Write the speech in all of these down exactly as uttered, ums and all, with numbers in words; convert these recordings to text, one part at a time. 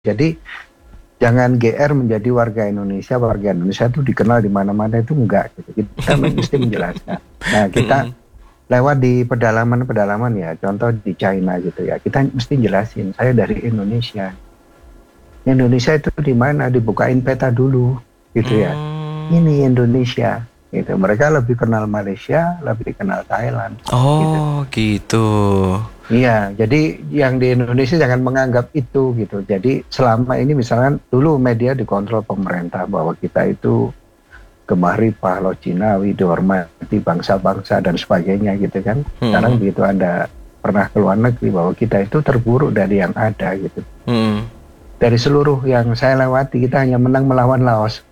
Jadi jangan G R menjadi warga Indonesia, warga Indonesia itu dikenal di mana-mana, itu enggak gitu. Kita mesti menjelaskan. Nah, kita lewat di pedalaman-pedalaman ya, contoh di China gitu ya, kita mesti jelasin saya dari Indonesia. Indonesia itu di mana? Dibukain peta dulu gitu ya. Ini Indonesia gitu. Mereka lebih kenal Malaysia, lebih kenal Thailand. Oh, gitu. gitu. Iya, jadi yang di Indonesia jangan menganggap itu gitu. Jadi selama ini misalkan dulu media dikontrol pemerintah bahwa kita itu gemah ripah, lo Cinawi, dihormati bangsa-bangsa dan sebagainya gitu kan. Hmm. Sekarang begitu Anda pernah ke luar negeri bahwa kita itu terburuk dari yang ada gitu. Hmm. Dari seluruh yang saya lewati kita hanya menang melawan Laos.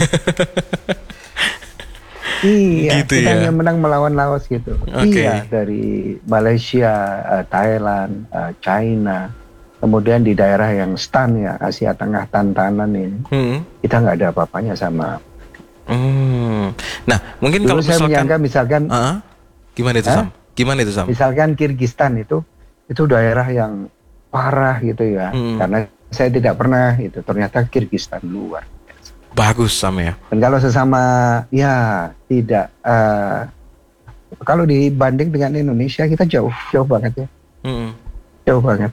Iya, gitu kita ya? hanya menang melawan Laos gitu. Okay. Iya, dari Malaysia, uh, Thailand, uh, China, kemudian di daerah yang stan ya, Asia Tengah tantanan ini, hmm. kita nggak ada apa-apanya sama. Hmm. Nah, mungkin dulu kalau saya misalkan, menyangka misalkan, uh, gimana itu Sam? Gimana itu Sam? Misalkan Kirgistan itu, itu daerah yang parah gitu ya, hmm. karena saya tidak pernah itu. Ternyata Kirgistan luar. Bagus Sam ya. Dan kalau sesama ya tidak uh, kalau dibanding dengan Indonesia kita jauh jauh banget ya, mm-hmm. jauh banget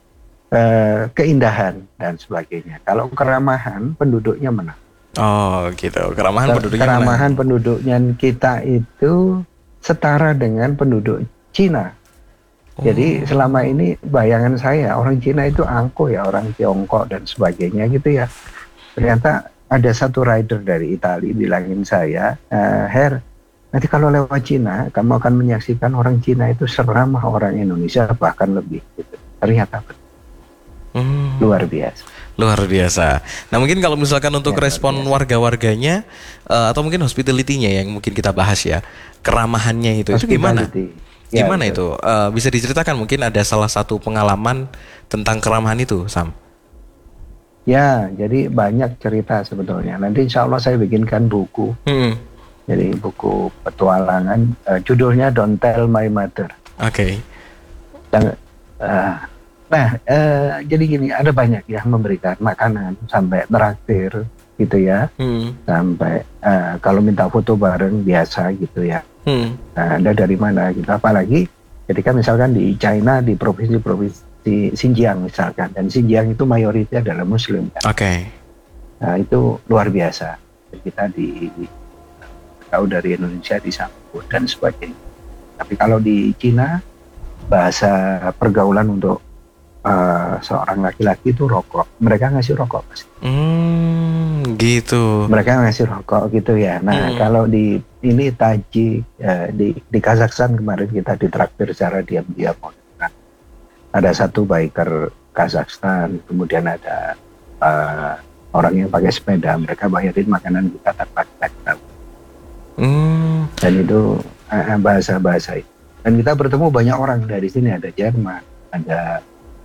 uh, keindahan dan sebagainya. Kalau keramahan penduduknya menang. Oh gitu, keramahan penduduknya keramahan menang. penduduknya kita itu setara dengan penduduk Cina. Oh. Jadi selama ini bayangan saya orang Cina itu angkuh ya, orang Tiongkok dan sebagainya gitu ya. Ternyata ada satu rider dari Italia bilangin saya, e, Her, nanti kalau lewat Cina, kamu akan menyaksikan orang Cina itu seramah orang Indonesia, bahkan lebih. Gitu. Ternyata hmm. luar biasa. Luar biasa. Nah mungkin kalau misalkan untuk ya, respon warga-warganya, uh, atau mungkin hospitality-nya yang mungkin kita bahas ya, keramahannya itu, itu gimana? Ya, gimana betul. itu? Uh, bisa diceritakan mungkin ada salah satu pengalaman tentang keramahan itu, Sam? Ya, jadi banyak cerita sebetulnya. Nanti insya Allah saya bikinkan buku. Hmm. Jadi buku petualangan. Uh, judulnya Don't Tell My Mother. Oke. Okay. Uh, nah, uh, jadi gini, ada banyak yang memberikan makanan sampai traktir gitu ya. Hmm. Sampai uh, kalau minta foto bareng biasa gitu ya. Hmm. Nah, Anda dari mana gitu. Apalagi ketika misalkan di China, di provinsi-provinsi di Xinjiang misalkan, dan Xinjiang itu mayoritas adalah Muslim kan? Oke. Okay. Nah itu luar biasa. Kita di tahu dari Indonesia disambut dan sebagainya. Tapi kalau di Cina bahasa pergaulan untuk uh, seorang laki-laki itu rokok. Mereka ngasih rokok pasti. Hmm, gitu. Mereka ngasih rokok gitu ya. Nah hmm. kalau di ini Tajik uh, di di Kazakhstan kemarin kita ditraktir secara diam-diam. Ada satu biker Kazakhstan, kemudian ada uh, orang yang pakai sepeda, mereka bayarin makanan kita tanpa kita tahu. Mm. Dan itu uh, bahasa-bahasa itu. Dan kita bertemu banyak orang dari sini, ada Jerman, ada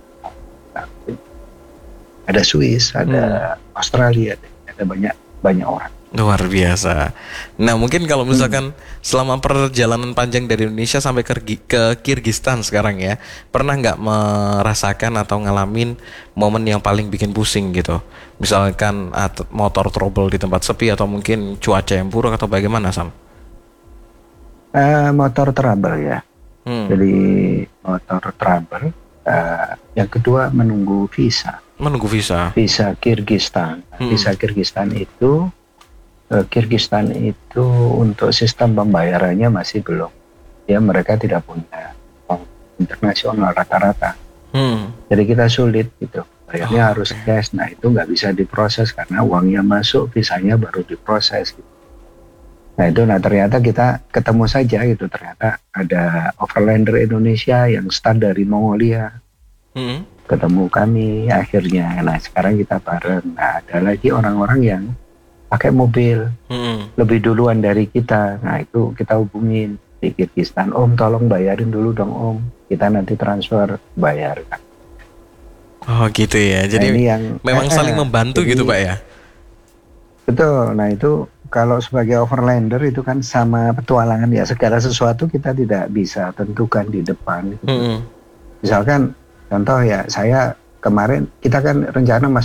ada Swiss, ada mm. Australia, ada banyak banyak orang. Luar biasa. Nah mungkin kalau misalkan hmm. selama perjalanan panjang dari Indonesia sampai ke, ke Kirgistan sekarang ya, pernah nggak merasakan atau ngalamin momen yang paling bikin pusing gitu? Misalkan at- motor trouble di tempat sepi atau mungkin cuaca yang buruk atau bagaimana Sam? Uh, motor trouble ya. Hmm. Jadi motor trouble. Uh, yang kedua menunggu visa. Menunggu visa. Visa Kirgistan. Hmm. Visa Kirgistan itu Kirgistan itu untuk sistem pembayarannya masih belum. Ya mereka tidak punya uang internasional rata-rata. Hmm. Jadi kita sulit gitu. Bayarnya oh, harus okay. cash. Nah itu nggak bisa diproses karena uangnya masuk, visanya baru diproses. Gitu. Nah itu, nah ternyata kita ketemu saja gitu. Ternyata ada overlander Indonesia yang start dari Mongolia. Hmm. Ketemu kami akhirnya. Nah sekarang kita bareng. Nah ada lagi orang-orang yang pakai mobil hmm. lebih duluan dari kita. Nah itu kita hubungin di Kirgistan, Om tolong bayarin dulu dong Om, kita nanti transfer bayar. Oh gitu ya, jadi nah, yang, memang eh, saling membantu jadi, gitu Pak ya. Betul. Nah itu kalau sebagai overlander itu kan sama petualangan ya, segala sesuatu kita tidak bisa tentukan di depan gitu. Hmm. Misalkan contoh ya, saya kemarin kita kan rencana